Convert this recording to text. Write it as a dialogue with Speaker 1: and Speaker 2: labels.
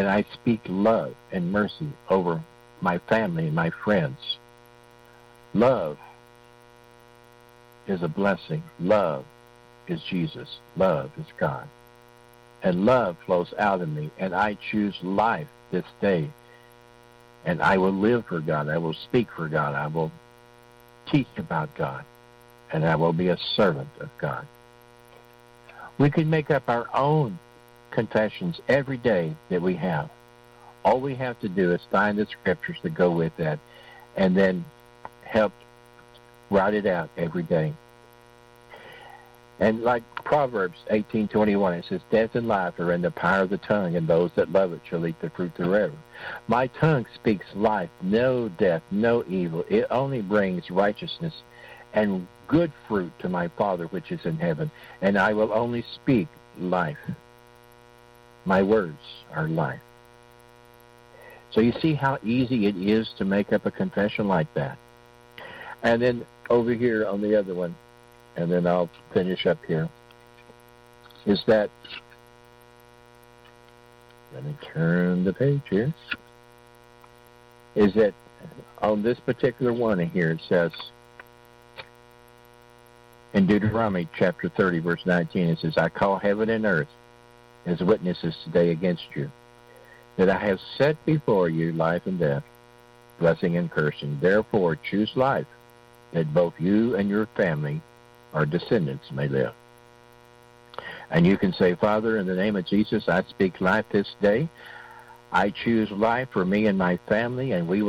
Speaker 1: and I speak love and mercy over my family and my friends. Love is a blessing. Love is Jesus. Love is God. And love flows out of me, and I choose life this day. And I will live for God. I will speak for God. I will teach about God. And I will be a servant of God. We can make up our own confessions every day that we have. All we have to do is find the scriptures to go with that and then help write it out every day. And like Proverbs 18:21, it says, death and life are in the power of the tongue, and those that love it shall eat the fruit thereof. My tongue speaks life, no death, no evil. It only brings righteousness and good fruit to my Father which is in heaven, and I will only speak life. My words are life. So you see how easy it is to make up a confession like that. And then over here on the other one, and then I'll finish up here, is that, let me turn the page here, is that on this particular one here, it says, in Deuteronomy chapter 30, verse 19, it says, I call heaven and earth as witnesses today against you, that I have set before you life and death, blessing and cursing. Therefore choose life, that both you and your family or descendants may live. And you can say, Father, in the name of Jesus, I speak life this day. I choose life for me and my family, and we will